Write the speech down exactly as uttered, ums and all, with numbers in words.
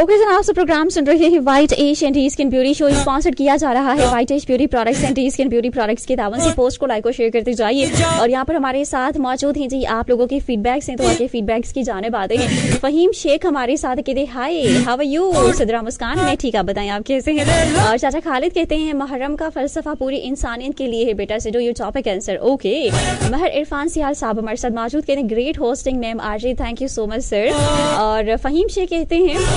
Okay जनाब, से programme सुन रहे हैं white ash and T skin beauty show, sponsored किया जा रहा है white ash beauty products and T skin beauty products के दावन से। पोस्ट को लाइक और शेयर करते जाइए। और यहाँ पर हमारे साथ मौजूद हैं जी, आप लोगों के फीडबैक्स हैं तो आपके फीडबैक्स की जानिब आते हैं। फहीम शेख हमारे साथ कहते hi how are you. Sidra मुस्कान मैं ठीक, आप बताएं आप कैसे हैं। और चाचा खालिद कहते हैं मुहर्रम का फलसफा पूरी इंसानियत के लिए है बेटा, से do your topic answer. Okay महर इरफान सियाल साहब हमारे साथ मौजूद कहते हैं great hosting ma'am RJ, thank you so much sir. और फहीम शेख कहते हैं